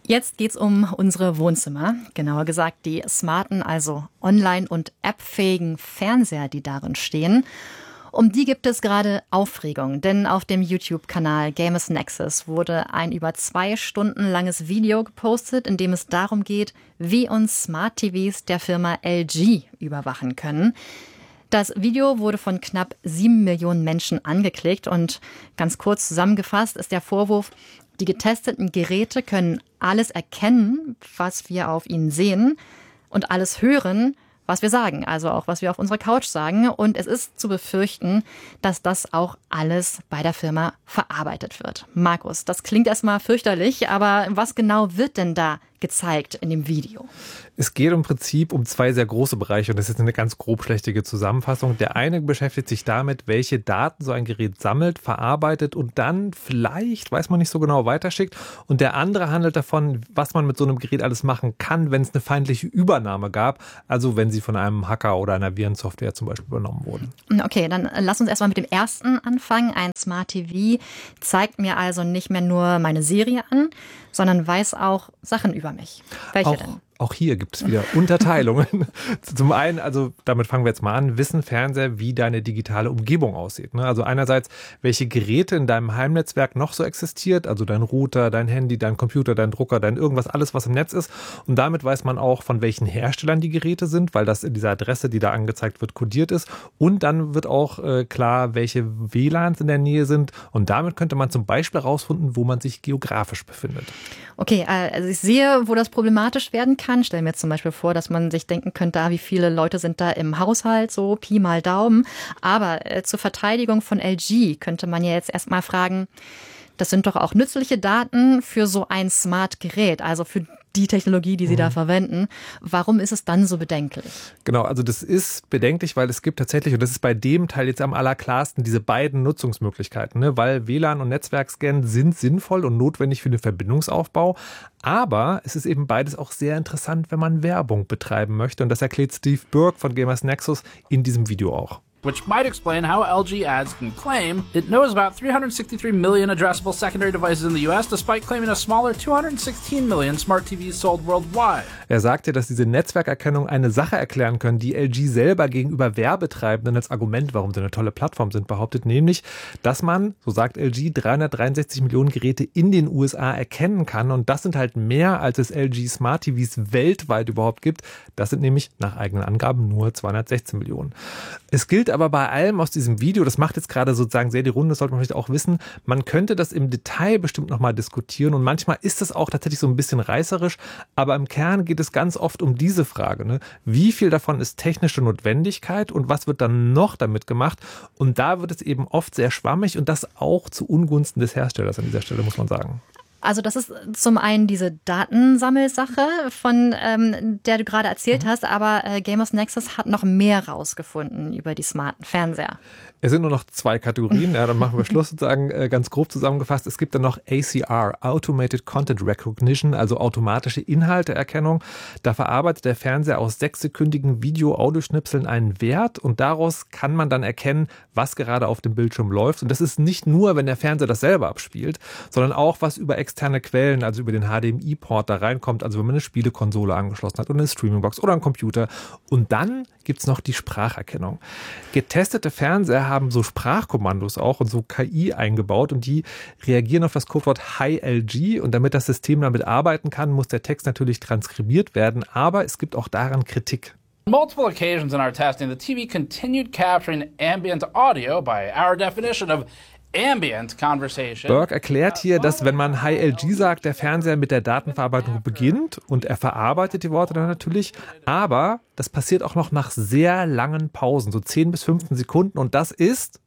Jetzt geht's um unsere Wohnzimmer, genauer gesagt die smarten, also online- und appfähigen Fernseher, die darin stehen. Um die gibt es gerade Aufregung, denn auf dem YouTube-Kanal Gamers Nexus wurde ein über 2 Stunden langes Video gepostet, in dem es darum geht, wie uns Smart-TVs der Firma LG überwachen können. Das Video wurde von knapp 7 Millionen Menschen angeklickt und ganz kurz zusammengefasst ist der Vorwurf, die getesteten Geräte können alles erkennen, was wir auf ihnen sehen und alles hören, was wir sagen, also auch was wir auf unserer Couch sagen. Und es ist zu befürchten, dass das auch alles bei der Firma verarbeitet wird. Markus, das klingt erstmal fürchterlich, aber was genau wird denn da gezeigt in dem Video? Es geht im Prinzip um 2 sehr große Bereiche und das ist eine ganz grobschlächtige Zusammenfassung. Der eine beschäftigt sich damit, welche Daten so ein Gerät sammelt, verarbeitet und dann vielleicht, weiß man nicht so genau, weiterschickt. Und der andere handelt davon, was man mit so einem Gerät alles machen kann, wenn es eine feindliche Übernahme gab, also wenn sie von einem Hacker oder einer Virensoftware zum Beispiel übernommen wurden. Okay, dann lass uns erstmal mit dem ersten anfangen. Ein Smart TV zeigt mir also nicht mehr nur meine Serie an, sondern weiß auch Sachen über mich. Welche denn? Auch hier gibt es wieder Unterteilungen. Zum einen, also damit fangen wir jetzt mal an, wissen Fernseher, wie deine digitale Umgebung aussieht. Also einerseits, welche Geräte in deinem Heimnetzwerk noch so existiert, also dein Router, dein Handy, dein Computer, dein Drucker, dein irgendwas, alles, was im Netz ist. Und damit weiß man auch, von welchen Herstellern die Geräte sind, weil das in dieser Adresse, die da angezeigt wird, kodiert ist. Und dann wird auch klar, welche WLANs in der Nähe sind. Und damit könnte man zum Beispiel herausfinden, wo man sich geografisch befindet. Okay, also ich sehe, wo das problematisch werden kann. Stellen wir jetzt zum Beispiel vor, dass man sich denken könnte, wie viele Leute sind da im Haushalt, so Pi mal Daumen. Aber zur Verteidigung von LG könnte man ja jetzt erstmal fragen, das sind doch auch nützliche Daten für so ein Smart-Gerät, also für die Technologie, die Sie da verwenden. Warum ist es dann so bedenklich? Genau, also das ist bedenklich, weil es gibt tatsächlich, und das ist bei dem Teil jetzt am allerklarsten, diese beiden Nutzungsmöglichkeiten, ne? Weil WLAN und Netzwerkscan sind sinnvoll und notwendig für den Verbindungsaufbau. Aber es ist eben beides auch sehr interessant, wenn man Werbung betreiben möchte. Und das erklärt Steve Burke von Gamers Nexus in diesem Video auch. Which might explain how LG ads can claim it knows about 363 million addressable secondary devices in the US, despite claiming a smaller 216 million smart TVs sold worldwide. Er sagte, dass diese Netzwerkerkennung eine Sache erklären können, die LG selber gegenüber Werbetreibenden als Argument, warum sie eine tolle Plattform sind, behauptet, nämlich, dass man, so sagt LG, 363 Millionen Geräte in den USA erkennen kann und das sind halt mehr, als es LG Smart TVs weltweit überhaupt gibt. Das sind nämlich nach eigenen Angaben nur 216 Millionen. Es gilt aber bei allem aus diesem Video, das macht jetzt gerade sozusagen sehr die Runde, das sollte man vielleicht auch wissen, man könnte das im Detail bestimmt nochmal diskutieren und manchmal ist das auch tatsächlich so ein bisschen reißerisch, aber im Kern geht es ganz oft um diese Frage, ne? Wie viel davon ist technische Notwendigkeit und was wird dann noch damit gemacht? Und da wird es eben oft sehr schwammig und das auch zu Ungunsten des Herstellers an dieser Stelle, muss man sagen. Also das ist zum einen diese Datensammelsache, von der du gerade erzählt hast, aber Gamers Nexus hat noch mehr rausgefunden über die smarten Fernseher. Es sind nur noch 2 Kategorien, ja, dann machen wir Schluss sozusagen, ganz grob zusammengefasst. Es gibt dann noch ACR, Automated Content Recognition, also automatische Inhalteerkennung. Da verarbeitet der Fernseher aus 6-sekündigen Video-Audioschnipseln einen Wert und daraus kann man dann erkennen, was gerade auf dem Bildschirm läuft. Und das ist nicht nur, wenn der Fernseher das selber abspielt, sondern auch, was über externe Quellen, also über den HDMI-Port da reinkommt, also wenn man eine Spielekonsole angeschlossen hat oder eine Streamingbox oder einen Computer. Und dann gibt's noch die Spracherkennung. Getestete Fernseher haben so Sprachkommandos auch und so KI eingebaut und die reagieren auf das Codewort Hi LG und damit das System damit arbeiten kann, muss der Text natürlich transkribiert werden, aber es gibt auch daran Kritik. On multiple occasions in our testing, the TV continued capturing ambient audio by our definition of ambient conversation. Burke erklärt hier, dass wenn man Hi LG sagt, der Fernseher mit der Datenverarbeitung beginnt und er verarbeitet die Worte dann natürlich, aber das passiert auch noch nach sehr langen Pausen, so 10 bis 15 Sekunden und das ist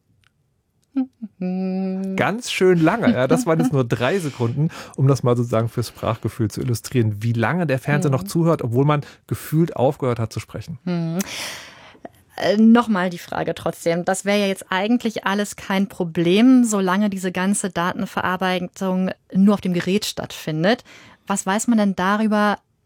ganz schön lange. Ja, das waren jetzt nur 3 Sekunden, um das mal sozusagen fürs Sprachgefühl zu illustrieren, wie lange der Fernseher noch zuhört, obwohl man gefühlt aufgehört hat zu sprechen. Nochmal die Frage trotzdem, das wäre ja jetzt eigentlich alles kein Problem, solange diese ganze Datenverarbeitung nur auf dem Gerät stattfindet. Was weiß man denn darüber,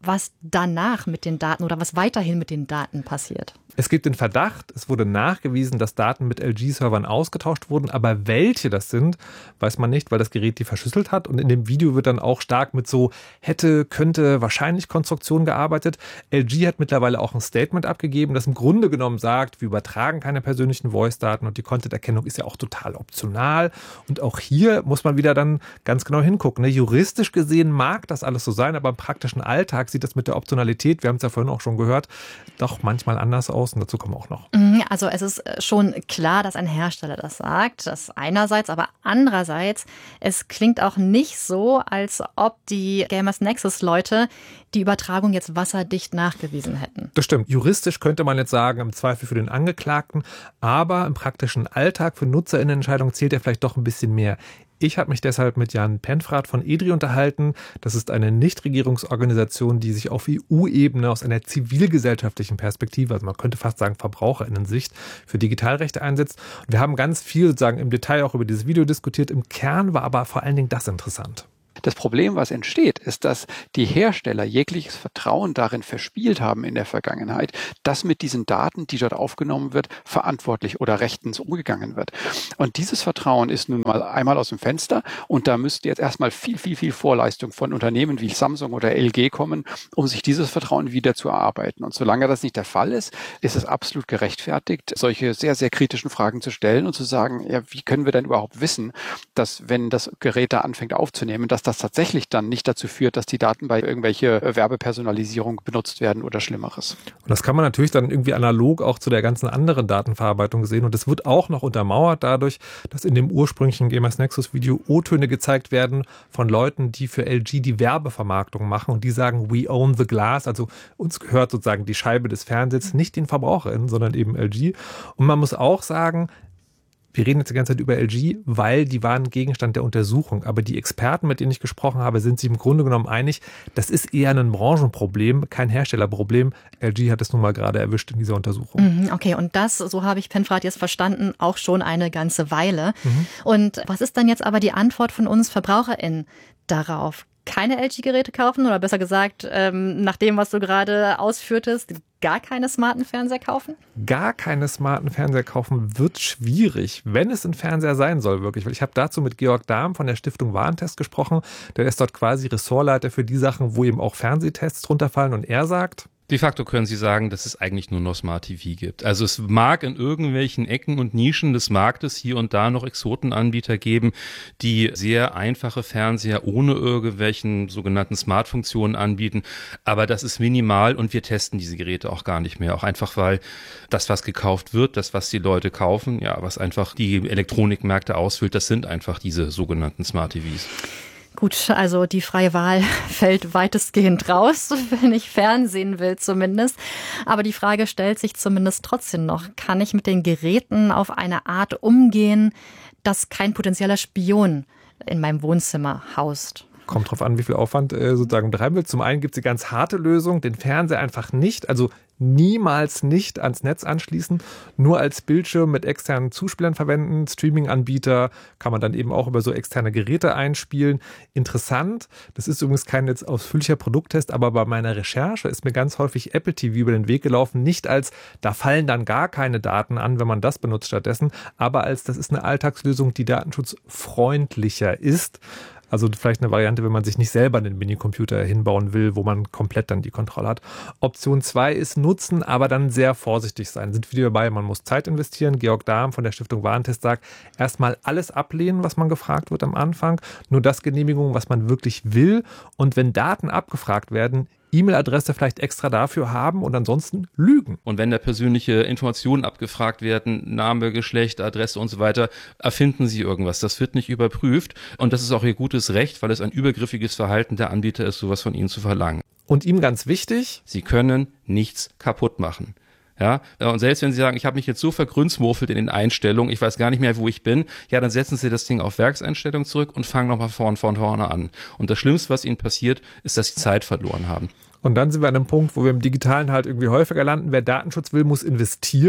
was danach mit den Daten oder was weiterhin mit den Daten passiert? Es gibt den Verdacht, es wurde nachgewiesen, dass Daten mit LG-Servern ausgetauscht wurden, aber welche das sind, weiß man nicht, weil das Gerät die verschlüsselt hat. Und in dem Video wird dann auch stark mit so hätte, könnte, wahrscheinlich Konstruktion gearbeitet. LG hat mittlerweile auch ein Statement abgegeben, das im Grunde genommen sagt, wir übertragen keine persönlichen Voice-Daten und die Content-Erkennung ist ja auch total optional. Und auch hier muss man wieder dann ganz genau hingucken. Ne? Juristisch gesehen mag das alles so sein, aber im praktischen Alltag sieht das mit der Optionalität, wir haben es ja vorhin auch schon gehört, doch manchmal anders aus. Und dazu kommen wir auch noch. Also es ist schon klar, dass ein Hersteller das sagt. Das einerseits, aber andererseits, es klingt auch nicht so, als ob die Gamers Nexus Leute die Übertragung jetzt wasserdicht nachgewiesen hätten. Das stimmt. Juristisch könnte man jetzt sagen, im Zweifel für den Angeklagten, aber im praktischen Alltag für NutzerInnenentscheidungen zählt ja vielleicht doch ein bisschen mehr. Ich habe mich deshalb mit Jan Penfrath von EDRI unterhalten. Das ist eine Nichtregierungsorganisation, die sich auf EU-Ebene aus einer zivilgesellschaftlichen Perspektive, also man könnte fast sagen VerbraucherInnen-Sicht, für Digitalrechte einsetzt. Und wir haben ganz viel sozusagen im Detail auch über dieses Video diskutiert. Im Kern war aber vor allen Dingen das interessant. Das Problem, was entsteht, ist, dass die Hersteller jegliches Vertrauen darin verspielt haben in der Vergangenheit, dass mit diesen Daten, die dort aufgenommen wird, verantwortlich oder rechtens umgegangen wird. Und dieses Vertrauen ist nun mal einmal aus dem Fenster und da müsste jetzt erstmal viel Vorleistung von Unternehmen wie Samsung oder LG kommen, um sich dieses Vertrauen wieder zu erarbeiten. Und solange das nicht der Fall ist, ist es absolut gerechtfertigt, solche sehr, sehr kritischen Fragen zu stellen und zu sagen, ja, wie können wir denn überhaupt wissen, dass wenn das Gerät da anfängt aufzunehmen, dass das tatsächlich dann nicht dazu führt, dass die Daten bei irgendwelche Werbepersonalisierung benutzt werden oder Schlimmeres. Und das kann man natürlich dann irgendwie analog auch zu der ganzen anderen Datenverarbeitung sehen. Und es wird auch noch untermauert dadurch, dass in dem ursprünglichen Gamers Nexus Video O-Töne gezeigt werden von Leuten, die für LG die Werbevermarktung machen und die sagen, we own the glass, also uns gehört sozusagen die Scheibe des Fernsehens, nicht den VerbraucherInnen, sondern eben LG. Und man muss auch sagen, wir reden jetzt die ganze Zeit über LG, weil die waren Gegenstand der Untersuchung. Aber die Experten, mit denen ich gesprochen habe, sind sich im Grunde genommen einig, das ist eher ein Branchenproblem, kein Herstellerproblem. LG hat es nun mal gerade erwischt in dieser Untersuchung. Okay, und das, so habe ich Penfrath jetzt verstanden, auch schon eine ganze Weile. Und was ist dann jetzt aber die Antwort von uns VerbraucherInnen darauf? Keine LG-Geräte kaufen oder besser gesagt, nach dem, was du gerade ausführtest, gar keine smarten Fernseher kaufen? Gar keine smarten Fernseher kaufen wird schwierig, wenn es ein Fernseher sein soll, wirklich. Weil ich habe dazu mit Georg Dahm von der Stiftung Warentest gesprochen. Der ist dort quasi Ressortleiter für die Sachen, wo eben auch Fernsehtests drunter fallen. Und er sagt, de facto können Sie sagen, dass es eigentlich nur noch Smart TV gibt. Also es mag in irgendwelchen Ecken und Nischen des Marktes hier und da noch Exotenanbieter geben, die sehr einfache Fernseher ohne irgendwelchen sogenannten Smart-Funktionen anbieten. Aber das ist minimal und wir testen diese Geräte auch gar nicht mehr. Auch einfach, weil das, was gekauft wird, das, was die Leute kaufen, ja, was einfach die Elektronikmärkte ausfüllt, das sind einfach diese sogenannten Smart TVs. Gut, also die freie Wahl fällt weitestgehend raus, wenn ich Fernsehen will zumindest. Aber die Frage stellt sich zumindest trotzdem noch, kann ich mit den Geräten auf eine Art umgehen, dass kein potenzieller Spion in meinem Wohnzimmer haust? Kommt drauf an, wie viel Aufwand sozusagen betreiben will. Zum einen gibt es die ganz harte Lösung, den Fernseher einfach nicht, also niemals nicht ans Netz anschließen, nur als Bildschirm mit externen Zuspielern verwenden. Streaming-Anbieter kann man dann eben auch über so externe Geräte einspielen. Interessant, das ist übrigens kein jetzt ausführlicher Produkttest, aber bei meiner Recherche ist mir ganz häufig Apple TV über den Weg gelaufen, nicht als, da fallen dann gar keine Daten an, wenn man das benutzt stattdessen, aber als, das ist eine Alltagslösung, die datenschutzfreundlicher ist. Also vielleicht eine Variante, wenn man sich nicht selber einen Minicomputer hinbauen will, wo man komplett dann die Kontrolle hat. Option 2 ist nutzen, aber dann sehr vorsichtig sein. Sind wir dabei, man muss Zeit investieren. Georg Dahm von der Stiftung Warentest sagt, erstmal alles ablehnen, was man gefragt wird am Anfang. Nur das Genehmigung, was man wirklich will. Und wenn Daten abgefragt werden, E-Mail-Adresse vielleicht extra dafür haben und ansonsten lügen. Und wenn da persönliche Informationen abgefragt werden, Name, Geschlecht, Adresse und so weiter, erfinden Sie irgendwas. Das wird nicht überprüft und das ist auch Ihr gutes Recht, weil es ein übergriffiges Verhalten der Anbieter ist, sowas von Ihnen zu verlangen. Und ihm ganz wichtig, Sie können nichts kaputt machen. Ja, und selbst wenn Sie sagen, ich habe mich jetzt so vergrünzwurfelt in den Einstellungen, ich weiß gar nicht mehr, wo ich bin, ja, dann setzen Sie das Ding auf Werkseinstellung zurück und fangen nochmal von vorne an. Und das Schlimmste, was Ihnen passiert, ist, dass Sie Zeit verloren haben. Und dann sind wir an einem Punkt, wo wir im Digitalen halt irgendwie häufiger landen. Wer Datenschutz will, muss investieren.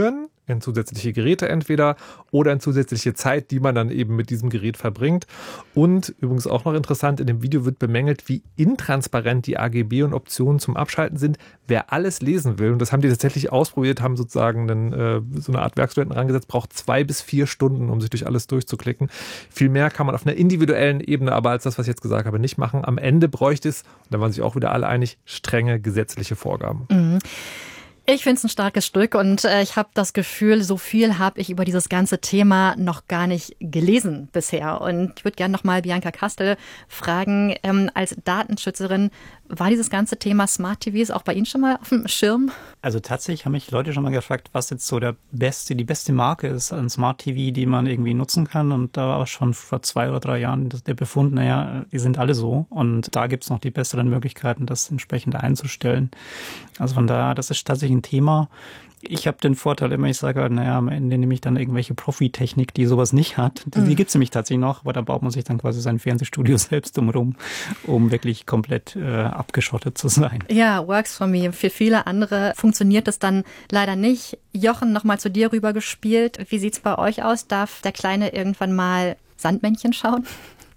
in zusätzliche Geräte entweder oder in zusätzliche Zeit, die man dann eben mit diesem Gerät verbringt. Und übrigens auch noch interessant, in dem Video wird bemängelt, wie intransparent die AGB und Optionen zum Abschalten sind. Wer alles lesen will, und das haben die tatsächlich ausprobiert, haben sozusagen so eine Art Werkstudenten rangesetzt, braucht 2 bis 4 Stunden, um sich durch alles durchzuklicken. Viel mehr kann man auf einer individuellen Ebene aber als das, was ich jetzt gesagt habe, nicht machen. Am Ende bräuchte es, und da waren sich auch wieder alle einig, strenge gesetzliche Vorgaben. Mhm. Ich finde es ein starkes Stück und ich habe das Gefühl, so viel habe ich über dieses ganze Thema noch gar nicht gelesen bisher. Und ich würde gerne nochmal Bianca Kastel fragen, als Datenschützerin, war dieses ganze Thema Smart TVs auch bei Ihnen schon mal auf dem Schirm? Also tatsächlich haben mich Leute schon mal gefragt, was jetzt so die beste Marke ist an Smart TV, die man irgendwie nutzen kann. Und da war schon vor 2 oder 3 Jahren der Befund, naja, die sind alle so. Und da gibt's noch die besseren Möglichkeiten, das entsprechend einzustellen. Also von daher, das ist tatsächlich ein Thema. Ich habe den Vorteil immer, ich sage, naja, am Ende nehme ich dann irgendwelche Profi-Technik, die sowas nicht hat. Die gibt's nämlich tatsächlich noch, aber da baut man sich dann quasi sein Fernsehstudio selbst drumherum, um wirklich komplett abgeschottet zu sein. Ja, works for me. Für viele andere funktioniert das dann leider nicht. Jochen, nochmal zu dir rüber gespielt. Wie sieht's bei euch aus? Darf der Kleine irgendwann mal Sandmännchen schauen?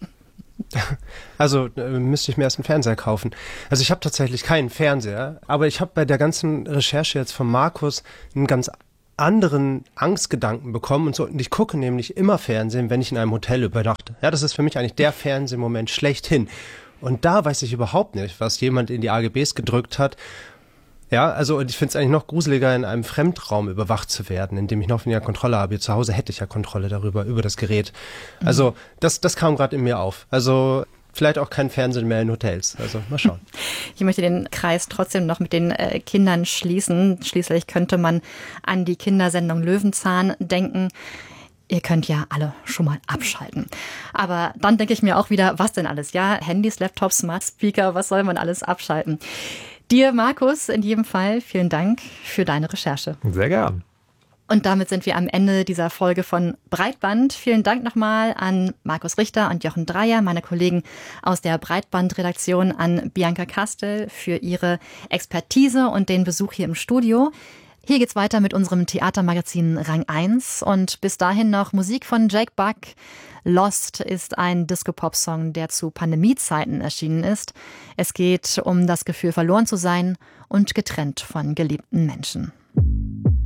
Also müsste ich mir erst einen Fernseher kaufen. Also ich habe tatsächlich keinen Fernseher, aber ich habe bei der ganzen Recherche jetzt von Markus einen ganz anderen Angstgedanken bekommen und ich gucke nämlich immer Fernsehen, wenn ich in einem Hotel übernachte. Ja, das ist für mich eigentlich der Fernsehmoment schlechthin. Und da weiß ich überhaupt nicht, was jemand in die AGBs gedrückt hat. Ja, also ich finde es eigentlich noch gruseliger, in einem Fremdraum überwacht zu werden, in dem ich noch weniger Kontrolle habe. Hier zu Hause hätte ich ja Kontrolle darüber, über das Gerät. Also das kam gerade in mir auf. Also vielleicht auch kein Fernsehen mehr in Hotels. Also mal schauen. Ich möchte den Kreis trotzdem noch mit den Kindern schließen. Schließlich könnte man an die Kindersendung Löwenzahn denken. Ihr könnt ja alle schon mal abschalten. Aber dann denke ich mir auch wieder, was denn alles? Ja, Handys, Laptops, Smart Speaker, was soll man alles abschalten? Dir, Markus, in jedem Fall vielen Dank für deine Recherche. Sehr gern. Und damit sind wir am Ende dieser Folge von Breitband. Vielen Dank nochmal an Markus Richter und Jochen Dreier, meine Kollegen aus der Breitband-Redaktion, an Bianca Kastel für ihre Expertise und den Besuch hier im Studio. Hier geht's weiter mit unserem Theatermagazin Rang 1 und bis dahin noch Musik von Jake Buck. Lost ist ein Disco-Pop-Song, der zu Pandemiezeiten erschienen ist. Es geht um das Gefühl, verloren zu sein und getrennt von geliebten Menschen.